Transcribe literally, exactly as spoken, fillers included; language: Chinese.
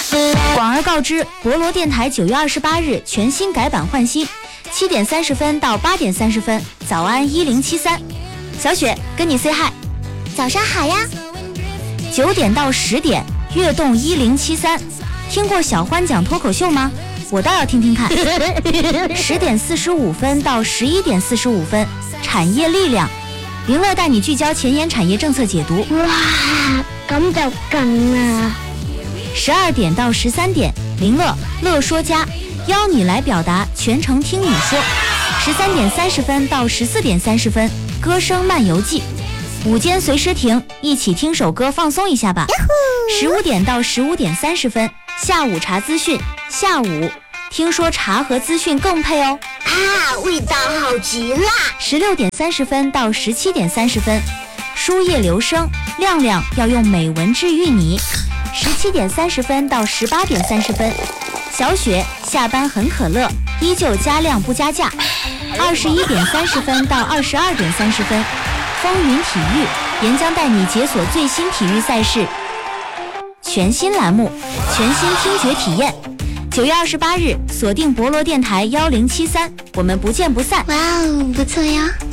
广而告之，博罗电台九月二十八日全新改版换新，七点三十分到八点三十分，早安一零七三，小雪跟你 say hi， 早上好呀。 九点到十点，悦动一零七三，听过小欢讲脱口秀吗？我倒要听听看。十点四十五分到十一点四十五分，产业力量，林乐带你聚焦前沿产业政策解读。 哇，咁就勁啦！ 十二點到十三點，林樂樂說家邀你來表達，全程聽你說。十三點三十分到十四點三十分，歌聲漫遊記。午間隨時停，一起聽首歌放鬆一下吧。十五點到十五點三十分，下午茶資訊。下午聽說茶和資訊更配哦。 啊，味道好極啦！ 十六點三十分到十七點三十分，書葉留聲，亮亮要用美文治癒你。十七點三十分到十八點三十分，小雪下班很可樂，依舊加量不加價。二十一點三十分到二十二點三十分，風雲體育，岩漿帶你解鎖最新體育賽事。全新欄目，全新聽覺體驗。九月二十八日，鎖定博羅電台幺零七三，我們不見不散。 哇哦，不錯呀。